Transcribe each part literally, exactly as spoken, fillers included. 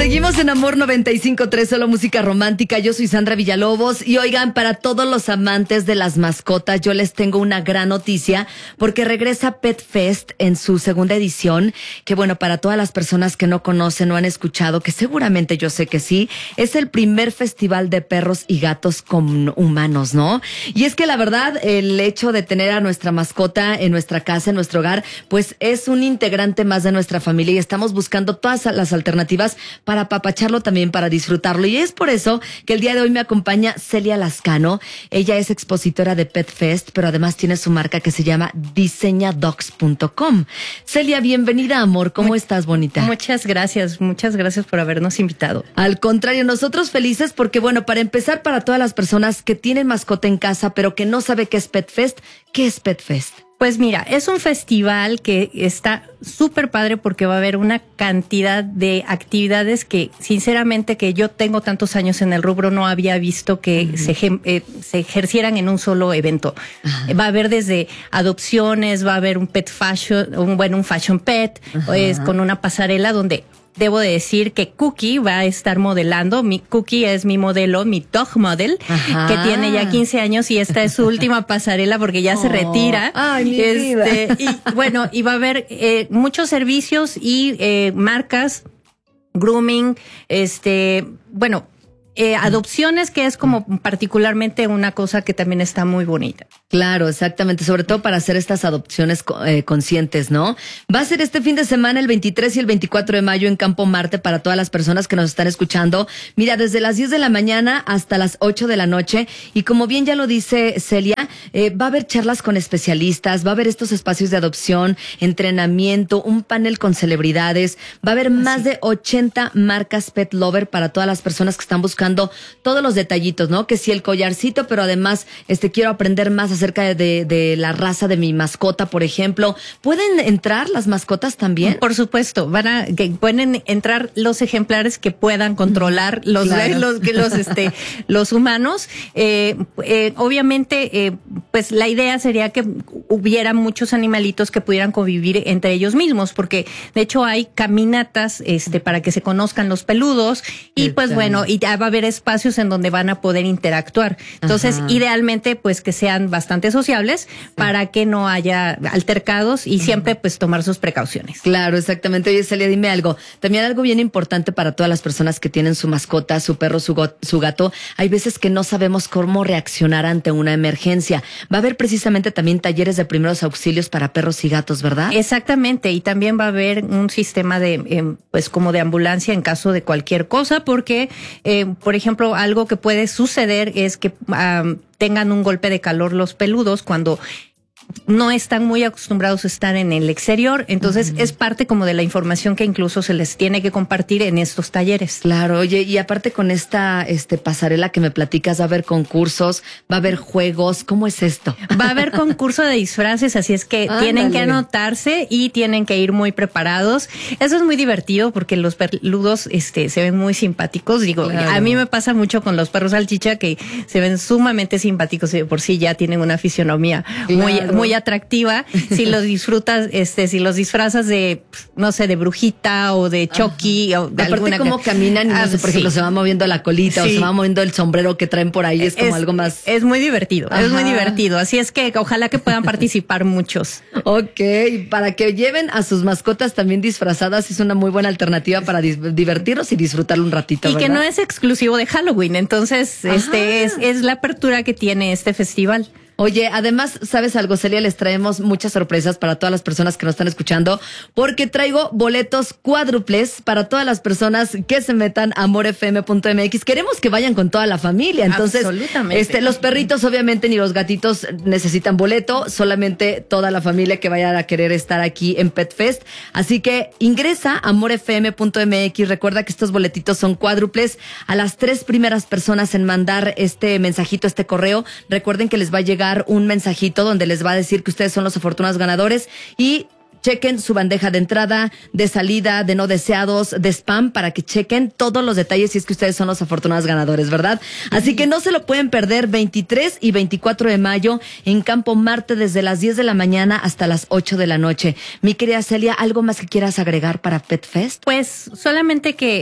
Seguimos en Amor noventa y cinco punto tres, solo música romántica. Yo soy Sandra Villalobos y oigan, para todos los amantes de las mascotas, yo les tengo una gran noticia porque regresa Pet Fest en su segunda edición, que bueno, para todas las personas que no conocen o han escuchado, que seguramente yo sé que sí, es el primer festival de perros y gatos con humanos, ¿no? Y es que la verdad, el hecho de tener a nuestra mascota en nuestra casa, en nuestro hogar, pues es un integrante más de nuestra familia y estamos buscando todas las alternativas para apapacharlo también, para disfrutarlo. Y es por eso que el día de hoy me acompaña Celia Lascano. Ella es expositora de Pet Fest, pero además tiene su marca que se llama diseña dogs punto com. Celia, bienvenida, amor. ¿Cómo Muy, estás, bonita? Muchas gracias, muchas gracias por habernos invitado. Al contrario, nosotros felices porque, bueno, para empezar, para todas las personas que tienen mascota en casa, pero que no sabe qué es Pet Fest, ¿qué es Pet Fest? Pues mira, es un festival que está súper padre porque va a haber una cantidad de actividades que, sinceramente, que yo tengo tantos años en el rubro, no había visto que uh-huh. se, eh, se ejercieran en un solo evento. Uh-huh. Va a haber desde adopciones, va a haber un pet fashion, un bueno, un fashion pet, uh-huh. es con una pasarela donde debo de decir que Cookie va a estar modelando. Mi Cookie es mi modelo, mi dog model, Ajá. que tiene ya quince años y esta es su última pasarela porque ya oh. se retira. Ay, mi este, vida. Y bueno, y va a haber eh, muchos servicios y eh, marcas, grooming, este, bueno, eh, adopciones, que es como particularmente una cosa que también está muy bonita. Claro, exactamente, sobre todo para hacer estas adopciones eh, conscientes, ¿no? Va a ser este fin de semana, el veintitrés y el veinticuatro de mayo en Campo Marte, para todas las personas que nos están escuchando. Mira, desde las diez de la mañana hasta las ocho de la noche. Y como bien ya lo dice Celia, eh, va a haber charlas con especialistas, va a haber estos espacios de adopción, entrenamiento, un panel con celebridades. Va a haber más de ochenta marcas Pet Lover para todas las personas que están buscando todos los detallitos, ¿no? Que si el collarcito, pero además este quiero aprender más acerca de, de, de la raza de mi mascota, por ejemplo. ¿Pueden entrar las mascotas también? Por supuesto, van a, que pueden entrar los ejemplares que puedan controlar los, claro. los, los, los, este, los humanos. Eh, eh, obviamente, eh, pues la idea sería que hubiera muchos animalitos que pudieran convivir entre ellos mismos, porque de hecho hay caminatas, este, para que se conozcan los peludos y pues bueno, y va a haber espacios en donde van a poder interactuar. Entonces, Ajá. idealmente, pues que sean bastante sociables para que no haya altercados y siempre pues tomar sus precauciones. Claro, exactamente. Oye, Celia, dime algo. También algo bien importante para todas las personas que tienen su mascota, su perro, su, go- su gato. Hay veces que no sabemos cómo reaccionar ante una emergencia. Va a haber precisamente también talleres de primeros auxilios para perros y gatos, ¿verdad? Exactamente. Y también va a haber un sistema de, eh, pues como de ambulancia en caso de cualquier cosa, porque, eh, por ejemplo, algo que puede suceder es que um, tengan un golpe de calor los peludos cuando no están muy acostumbrados a estar en el exterior, entonces uh-huh. es parte como de la información que incluso se les tiene que compartir en estos talleres. Claro, oye, y aparte con esta este pasarela que me platicas, va a haber concursos, va a haber juegos, ¿cómo es esto? Va a haber concurso de disfraces, así es que Ándale. tienen que anotarse y tienen que ir muy preparados. Eso es muy divertido porque los peludos este se ven muy simpáticos, digo, claro. a mí me pasa mucho con los perros salchicha que se ven sumamente simpáticos y de por sí ya tienen una fisionomía claro. muy muy atractiva, si los disfrutas, este, si los disfrazas de, no sé, de brujita o de Chucky Ajá. o de Aparte alguna cómo ca- caminan, y no sé, por sí. ejemplo, se va moviendo la colita sí. o se va moviendo el sombrero que traen por ahí, es como es, algo más. Es muy divertido, Ajá. es muy divertido, así es que ojalá que puedan participar muchos. Ok, para que lleven a sus mascotas también disfrazadas, es una muy buena alternativa para dis- divertirlos y disfrutarlo un ratito, Y ¿verdad? que no es exclusivo de Halloween, entonces, Ajá. este, es, es la apertura que tiene este festival. Oye, además, ¿sabes algo, Celia? Les traemos muchas sorpresas para todas las personas que nos están escuchando, porque traigo boletos cuádruples para todas las personas que se metan a amor f m punto m x. Queremos que vayan con toda la familia. Entonces, Absolutamente. este, los perritos, obviamente, ni los gatitos necesitan boleto, solamente toda la familia que vaya a querer estar aquí en Pet Fest. Así que ingresa a amor f m punto m x. Recuerda que estos boletitos son cuádruples. A las tres primeras personas en mandar este mensajito, este correo, recuerden que les va a llegar un mensajito donde les va a decir que ustedes son los afortunados ganadores y chequen su bandeja de entrada, de salida, de no deseados, de spam, para que chequen todos los detalles si es que ustedes son los afortunados ganadores, ¿verdad? Así que no se lo pueden perder, veintitrés y veinticuatro de mayo en Campo Marte, desde las diez de la mañana hasta las ocho de la noche. Mi querida Celia, ¿algo más que quieras agregar para Pet Fest? Pues solamente que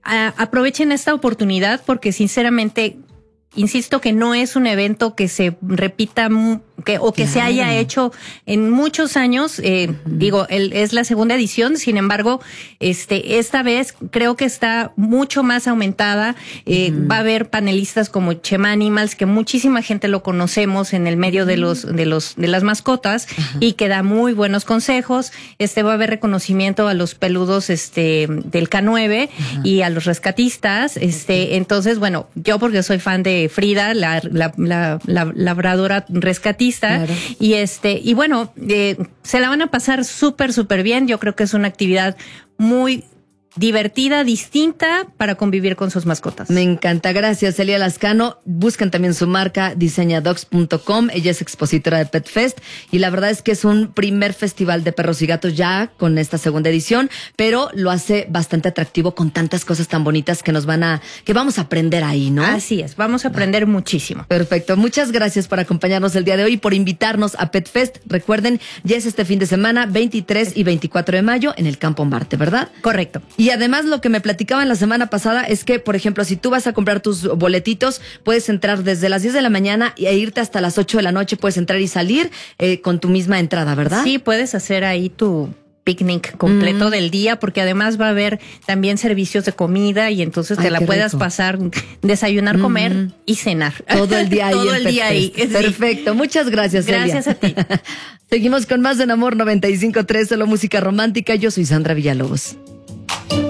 a, aprovechen esta oportunidad porque sinceramente, insisto que no es un evento que se repita que, o que claro. se haya hecho en muchos años. Eh, uh-huh. Digo, el, es la segunda edición, sin embargo, este, esta vez creo que está mucho más aumentada. Eh, uh-huh. Va a haber panelistas como Chema Animals, que muchísima gente lo conocemos en el medio uh-huh. de los, de los, de las mascotas uh-huh. y que da muy buenos consejos. Este, va a haber reconocimiento a los peludos, este, del K nueve uh-huh. y a los rescatistas. Este, uh-huh. entonces, bueno, yo porque soy fan de Frida, la, la, la, la labradora rescatista. Claro. Y este, y bueno, eh, se la van a pasar súper, súper bien. Yo creo que es una actividad muy divertida, distinta para convivir con sus mascotas. Me encanta. Gracias, Celia Lascano. Buscan también su marca diseñadogs punto com. Ella es expositora de Pet Fest y la verdad es que es un primer festival de perros y gatos ya con esta segunda edición, pero lo hace bastante atractivo con tantas cosas tan bonitas que nos van a, que vamos a aprender ahí, ¿no? Así es, vamos a aprender muchísimo. Perfecto. Muchas gracias por acompañarnos el día de hoy y por invitarnos a Pet Fest. Recuerden, ya es este fin de semana, veintitrés y veinticuatro de mayo en el Campo Marte, ¿verdad? Correcto. Y además lo que me platicaban la semana pasada es que, por ejemplo, si tú vas a comprar tus boletitos, puedes entrar desde las diez de la mañana e irte hasta las ocho de la noche, puedes entrar y salir eh, con tu misma entrada, ¿verdad? Sí, puedes hacer ahí tu picnic completo mm. del día, porque además va a haber también servicios de comida y entonces Ay, te la puedas rico. pasar, desayunar, mm. comer y cenar. Todo el día ahí. Todo el día ahí. Sí. Perfecto. Muchas gracias, Gracias Celia. a ti. Seguimos con más en Amor noventa y cinco punto tres, solo música romántica. Yo soy Sandra Villalobos.